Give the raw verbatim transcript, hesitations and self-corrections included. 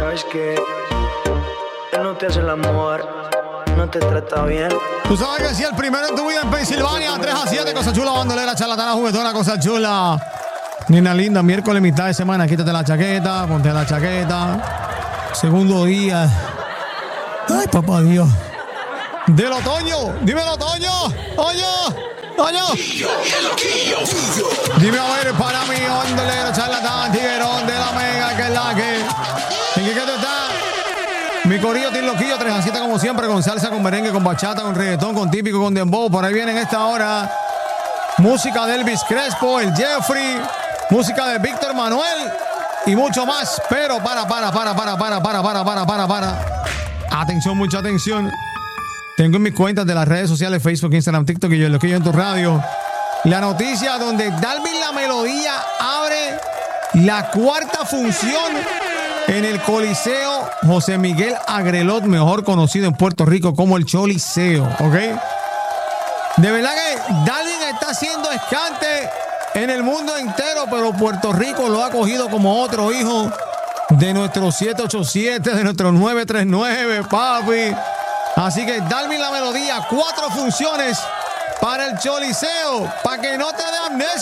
sabes que él no te hace el amor, no te trata bien. Tú sabes que si el primero en tu vida en Pensilvania, tres a siete, cosa chula, bandolera, charlatana, juguetona, cosa chula. Nina linda, miércoles, mitad de semana, quítate la chaqueta, ponte la chaqueta. Segundo día. Ay, papá Dios. Del otoño, dímelo, Toño. Toño, Toño. Dime a ver para mí, bandolera, charlatán, tiguerón de la mega, que es la que. ¿En qué que tú estás? Mi corillo tiene loquillo, tres a siete como siempre, con salsa, con merengue, con bachata, con reggaetón, con típico, con dembow. Por ahí viene en esta hora música de Elvis Crespo, el Jeffrey, música de Víctor Manuel y mucho más. Pero para, para, para, para, para, para, para, para, para, para. Atención, mucha atención. Tengo en mis cuentas de las redes sociales, Facebook, Instagram, TikTok y yo en Loquillo en tu radio, la noticia donde Dalvin La Melodía abre la cuarta función en el Coliseo José Miguel Agrelot, mejor conocido en Puerto Rico como el Choliseo, ¿ok? De verdad que Dalvin está haciendo escante en el mundo entero, pero Puerto Rico lo ha cogido como otro hijo de nuestro siete ocho siete, de nuestro nueve tres nueve, papi. Así que Dalvin La Melodía, cuatro funciones para el Choliseo, para que no te dé amnesia.